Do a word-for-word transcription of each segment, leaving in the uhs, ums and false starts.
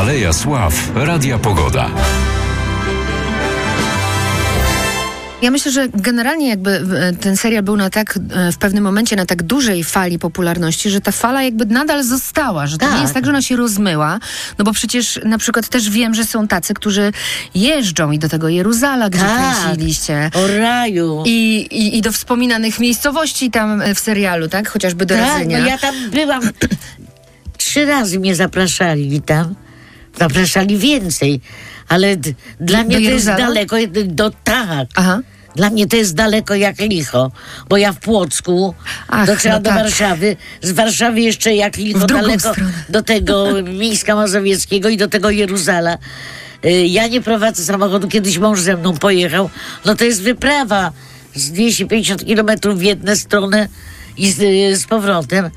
Aleja Sław Radia Pogoda. Ja myślę, że generalnie jakby ten serial był na tak, w pewnym momencie na tak dużej fali popularności, że ta fala jakby nadal została, że to tak. nie jest tak, że ona się rozmyła, no bo przecież na przykład też wiem, że są tacy, którzy jeżdżą i do tego Jeruzala, gdzie tak. kręciliście. O raju. I, i, I do wspominanych miejscowości tam w serialu, tak? Chociażby do Tak, Radzynia. no ja tam byłam. Trzy razy mnie zapraszali tam. Zapraszali więcej. Ale d- dla Do mnie to jest Jeruzala? daleko. Do, tak. Aha. Dla mnie to jest daleko jak licho. Bo ja w Płocku, Ach, to trzeba no do tak. Warszawy. Z Warszawy jeszcze jak licho W drugą daleko stronę. do tego Mińska Mazowieckiego i do tego Jeruzala. Y, Ja nie prowadzę samochodu, kiedyś mąż ze mną pojechał. No to jest wyprawa z dwieście pięćdziesiąt kilometrów w jedną stronę i z, y, z powrotem.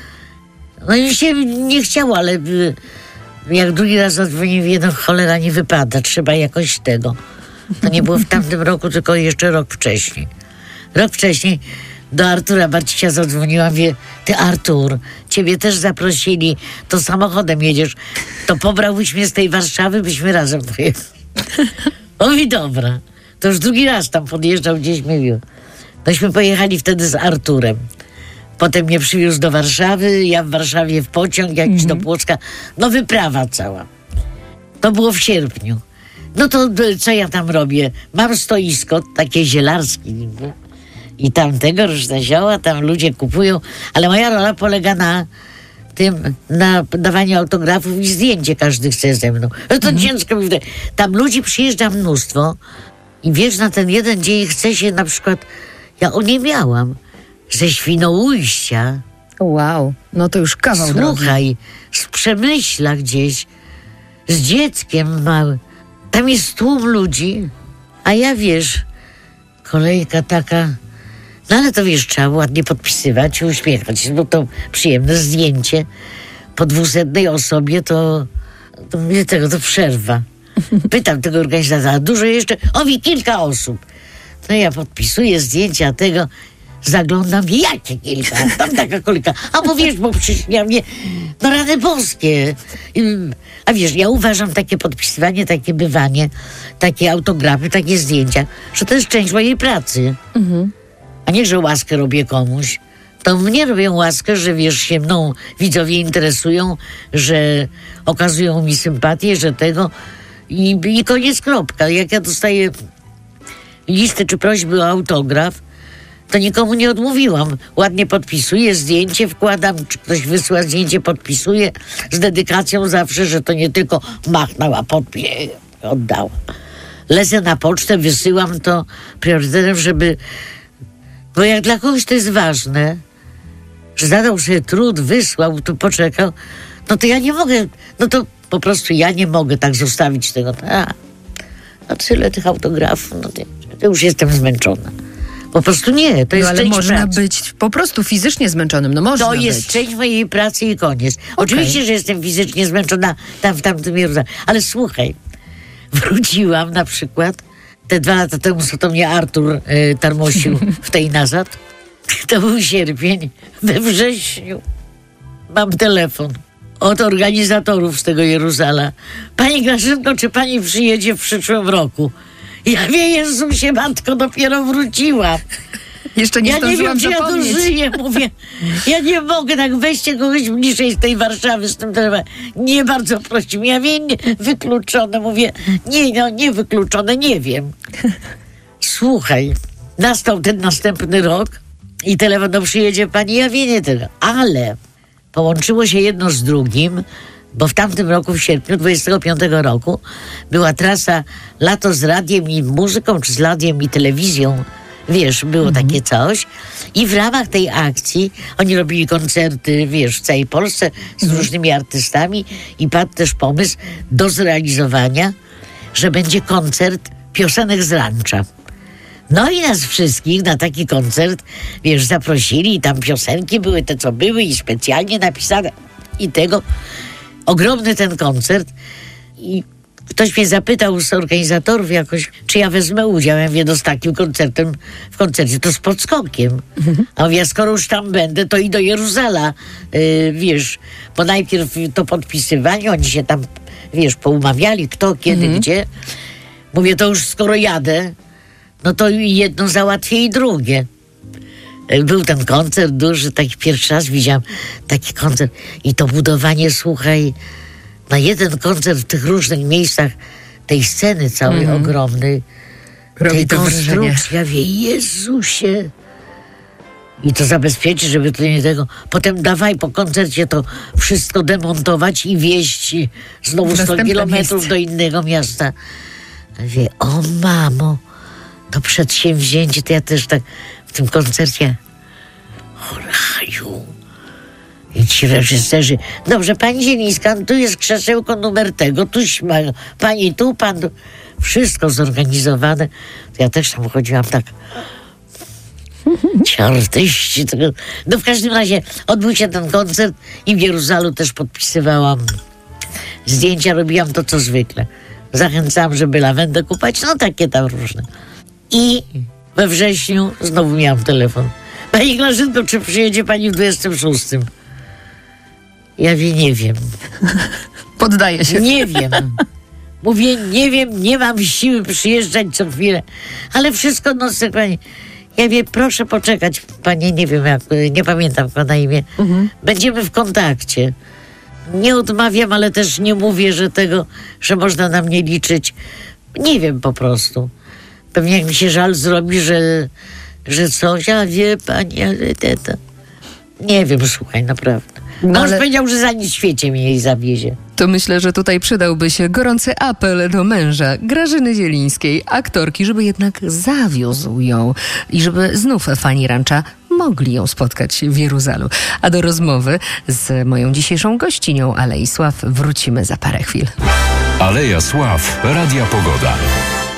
No i mi się nie chciało, ale y, jak drugi raz zadzwoniłem, jedno cholera nie wypada, trzeba jakoś tego. To nie było w tamtym roku, tylko jeszcze rok wcześniej. Rok wcześniej do Artura Barcicia zadzwoniłam, wie, ty Artur, ciebie też zaprosili, to samochodem jedziesz, to pobrałbyś mnie z tej Warszawy, byśmy razem pojechali. Mówi, dobra. To już drugi raz tam podjeżdżał, gdzieś mówił. Nośmy pojechali wtedy z Arturem. Potem mnie przywiózł do Warszawy, ja w Warszawie w pociąg jakiś Mhm. do Płocka. No wyprawa cała. To było w sierpniu. No to d- co ja tam robię? Mam stoisko, takie zielarskie niby. I tam tego różne zioła, tam ludzie kupują. Ale moja rola polega na tym, na dawaniu autografów i zdjęcie każdy chce ze mną. No to ciężko mi wydaje. Tam ludzi przyjeżdża mnóstwo i wiesz, na ten jeden dzień chce się na przykład, ja o nie miałam, ze Świnoujścia, Wow, no to już kawał drogi. słuchaj, z Przemyśla gdzieś, z dzieckiem małym. Tam jest tłum ludzi, a ja wiesz, kolejka taka, no ale to wiesz, trzeba ładnie podpisywać i uśmiechać się, bo to przyjemne zdjęcie po dwusetnej osobie to, to mnie tego, to przerwa. Pytam tego organizatora, dużo jeszcze? Owi, kilka osób. No ja podpisuję zdjęcia tego, zaglądam, jakie kilka, tam taka kolejka. A bo wiesz, bo przecież ja mnie, no rany boskie. Ym, A wiesz, ja uważam takie podpisywanie, takie bywanie, takie autografy, takie zdjęcia, że to jest część mojej pracy. A nie, że łaskę robię komuś. To mnie robią łaskę, że wiesz, się mną widzowie interesują, że okazują mi sympatię, że tego i, i koniec, kropka. Jak ja dostaję listy czy prośby o autograf, to nikomu nie odmówiłam. Ładnie podpisuję, zdjęcie wkładam, czy ktoś wysyła zdjęcie, podpisuję z dedykacją zawsze, że to nie tylko machnęła, podpie, oddała. Lecę na pocztę, wysyłam to priorytetem, żeby... Bo jak dla kogoś to jest ważne, że zadał sobie trud, wysłał, tu poczekał, no to ja nie mogę, no to po prostu ja nie mogę tak zostawić tego. A, no tyle tych autografów, no to, to już jestem zmęczona. Po prostu nie, to jest No ale część można pracy. być po prostu fizycznie zmęczonym, no można To być. jest część mojej pracy i koniec. Oczywiście, że jestem fizycznie zmęczona tam w tamtym Jeruzale. Ale słuchaj, wróciłam na przykład te dwa lata temu, co to mnie Artur y, tarmosił w tej nazad. To był sierpień. We wrześniu mam telefon od organizatorów z tego Jeruzala. Pani Grażynko, czy pani przyjedzie w przyszłym roku? Ja wie, Jezusie, matko, dopiero wróciłam. Jeszcze nie Ja nie zdążyłam wiem, czy ja to zapomnieć. żyję, mówię. Ja nie mogę, tak weźcie kogoś bliżej z tej Warszawy z tym telefonem. Nie bardzo prosimy. Ja wiem, nie, wykluczone, mówię. Nie, no, nie wykluczone, nie wiem. Słuchaj, nastał ten następny rok i telefon, no przyjedzie pani, ja wiem, nie tego. Ale połączyło się jedno z drugim, bo w tamtym roku, w sierpniu dwudziestego piątego roku, była trasa Lato z radiem i muzyką, czy z radiem i telewizją. Wiesz, było Mhm. takie coś. I w ramach tej akcji oni robili koncerty, wiesz, w całej Polsce z Mhm. różnymi artystami i padł też pomysł do zrealizowania, że będzie koncert piosenek z rancza. No i nas wszystkich na taki koncert, wiesz, zaprosili i tam piosenki były te, co były i specjalnie napisane i tego. Ogromny ten koncert i ktoś mnie zapytał z organizatorów jakoś, czy ja wezmę udział. Ja mówię, no z takim koncertem, w koncercie to z podskokiem. A mówię, skoro już tam będę, to i do Jeruzala, yy, wiesz, bo najpierw to podpisywanie, oni się tam wiesz, poumawiali kto, kiedy, Mhm. gdzie. Mówię, to już skoro jadę, no to i jedno załatwię i drugie. Był ten koncert duży, taki pierwszy raz widziałam taki koncert i to budowanie, słuchaj, na jeden koncert w tych różnych miejscach tej sceny całej Mhm. ogromnej, Robi tej to wrażenie. konstrukcji, ja wie, Jezusie. I to zabezpieczyć, żeby to nie tego. Potem dawaj po koncercie to wszystko demontować i wieźć znowu W sto następne kilometrów miejsce. do innego miasta. Ja wie, o mamo, to przedsięwzięcie, to ja też tak w tym koncercie Raju. I ci reżyserzy, dobrze, pani Zielińska, tu jest krzesełko numer tego, tu śma, pani tu, pan tu. Wszystko zorganizowane. To ja też tam chodziłam tak. Ci artyści. Tego. No w każdym razie odbył się ten koncert i w Jeruzalu też podpisywałam zdjęcia, robiłam to co zwykle. Zachęcałam, żeby lawendę kupać, no takie tam różne. I we wrześniu znowu miałam telefon. Pani Grażynko, czy przyjedzie pani w dwudziestym szóstym? Ja wie, nie wiem. Poddaje się. Nie wiem. Mówię, nie wiem, nie mam siły przyjeżdżać co chwilę. Ale wszystko, no pani. Ja wie, proszę poczekać, panie, nie wiem jak, nie pamiętam go na imię. Mhm. Będziemy w kontakcie. Nie odmawiam, ale też nie mówię, że tego, że można na mnie liczyć. Nie wiem po prostu. Pewnie jak mi się żal zrobi, że, że coś, a wie pani, ale te, to. Nie wiem, słuchaj, naprawdę. No Mąż ale- powiedział, że za nic w świecie mnie jej zawiezie. To myślę, że tutaj przydałby się gorący apel do męża Grażyny Zielińskiej, aktorki, żeby jednak zawiózł ją i żeby znów fani Rancza mogli ją spotkać w Jeruzalu. A do rozmowy z moją dzisiejszą gościnią Alei Sław wrócimy za parę chwil. Aleja Sław, Radia Pogoda.